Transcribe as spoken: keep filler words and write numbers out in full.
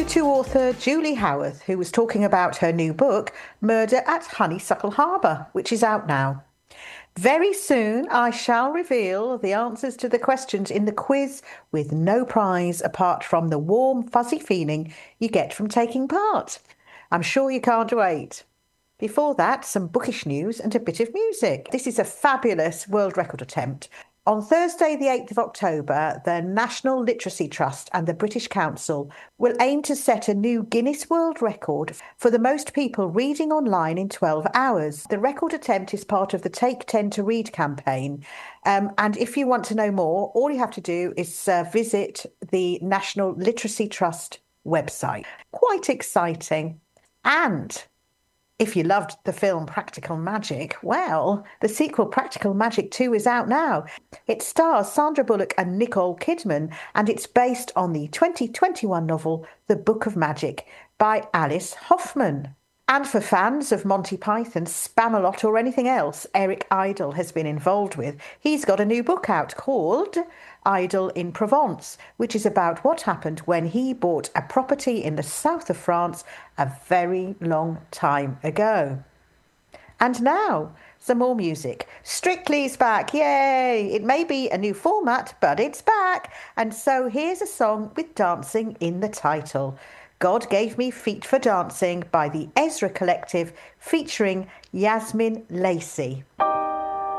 you to author Julie Howarth, who was talking about her new book, Murder at Honeysuckle Harbour, which is out now. Very soon, I shall reveal the answers to the questions in the quiz with no prize apart from the warm, fuzzy feeling you get from taking part. I'm sure you can't wait. Before that, some bookish news and a bit of music. This is a fabulous world record attempt. On Thursday, the eighth of October, the National Literacy Trust and the British Council will aim to set a new Guinness World Record for the most people reading online in twelve hours. The record attempt is part of the Take ten to Read campaign. Um, and if you want to know more, all you have to do is uh, visit the National Literacy Trust website. Quite exciting. And if you loved the film Practical Magic, well, the sequel Practical Magic two is out now. It stars Sandra Bullock and Nicole Kidman, and it's based on the twenty twenty-one novel The Book of Magic by Alice Hoffman. And for fans of Monty Python, Spamalot or anything else Eric Idle has been involved with, he's got a new book out called Idle in Provence, which is about what happened when he bought a property in the south of France a very long time ago. And now, some more music. Strictly's back, yay! It may be a new format, but it's back. And so here's a song with dancing in the title. God Gave Me Feet for Dancing by the Ezra Collective featuring Yasmin Lacey.